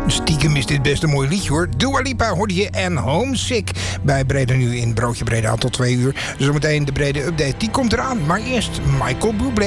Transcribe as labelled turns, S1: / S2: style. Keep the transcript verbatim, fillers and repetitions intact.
S1: Stiekem is dit best een mooi liedje hoor. Dua Lipa hoorde je en Homesick. Bij Breda nu in Broodje Breda tot twee uur. Zometeen de Brede update, die komt eraan. Maar eerst Michael Bublé.